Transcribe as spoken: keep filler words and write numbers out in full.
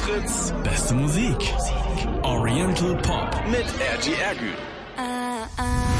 Fritz. Beste Musik. Oriental Pop. Mit R G Ergün. Ah, ah.